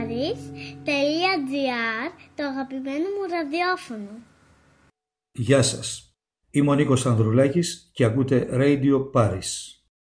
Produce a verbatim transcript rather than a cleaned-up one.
Paris τελεία τζι άρ, το αγαπημένο μου ραδιόφωνο. Γεια σας. Είμαι ο Νίκος Ανδρουλάκης και ακούτε Radio Paris.